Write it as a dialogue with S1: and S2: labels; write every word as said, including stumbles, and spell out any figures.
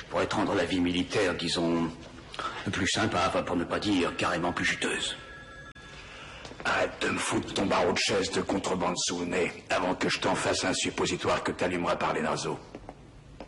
S1: pourrait te rendre la vie militaire, disons, plus sympa, enfin pour ne pas dire carrément plus juteuse.
S2: Arrête de me foutre ton barreau de chaise de contrebande sous le nez avant que je t'en fasse un suppositoire que t'allumeras par les naseaux.